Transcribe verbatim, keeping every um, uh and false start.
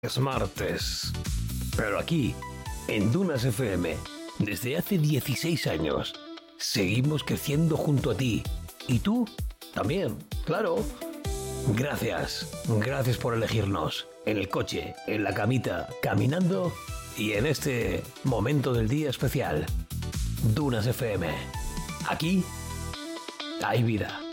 Es martes, pero aquí, en Dunas F M, desde hace dieciséis años, seguimos creciendo junto a ti. Y tú, también, claro. Gracias, gracias por elegirnos, en el coche, en la camita, caminando y en este momento del día especial. Dunas F M, aquí hay vida.